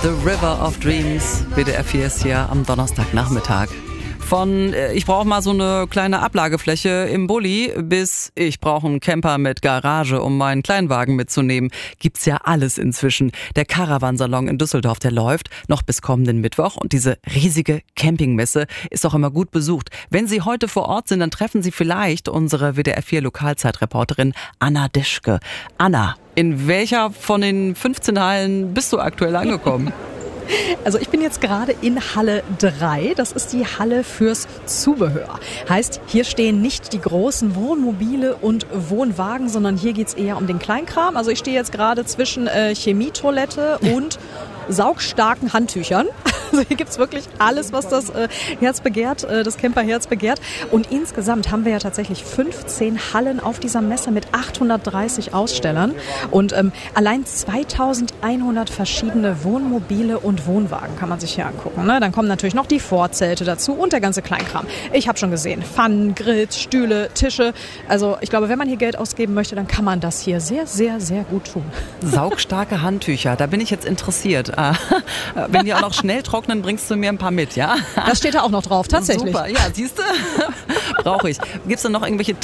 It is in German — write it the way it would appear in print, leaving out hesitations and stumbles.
The River of Dreams. WDR 4 ist hier am Donnerstagnachmittag. Von ich brauche mal so eine kleine Ablagefläche im Bulli bis ich brauche einen Camper mit Garage, um meinen Kleinwagen mitzunehmen, gibt's ja alles inzwischen. Der Caravansalon in Düsseldorf, der läuft noch bis kommenden Mittwoch und diese riesige Campingmesse ist auch immer gut besucht. Wenn Sie heute vor Ort sind, dann treffen Sie vielleicht unsere WDR 4 Lokalzeitreporterin Anna Deschke. Anna, in welcher von den 15 Hallen bist du aktuell angekommen? Also ich bin jetzt gerade in Halle 3, das ist die Halle fürs Zubehör. Heißt, hier stehen nicht die großen Wohnmobile und Wohnwagen, sondern hier geht's eher um den Kleinkram. Also ich stehe jetzt gerade zwischen Chemietoilette und saugstarken Handtüchern. Also hier gibt's wirklich alles, was das Herz begehrt, das Camperherz begehrt. Und insgesamt haben wir ja tatsächlich 15 Hallen auf dieser Messe mit 830 Ausstellern und allein 2100 verschiedene Wohnmobile und Wohnwagen kann man sich hier angucken. Ne? Dann kommen natürlich noch die Vorzelte dazu und der ganze Kleinkram. Ich habe schon gesehen, Pfannen, Grills, Stühle, Tische. Also ich glaube, wenn man hier Geld ausgeben möchte, dann kann man das hier sehr, sehr, sehr gut tun. Saugstarke Handtücher, da bin ich jetzt interessiert. Wenn die auch noch schnell trocknen, bringst du mir ein paar mit, ja? Das steht da auch noch drauf, tatsächlich. Super, ja, siehst du? Brauche ich. Gibt es denn noch irgendwelche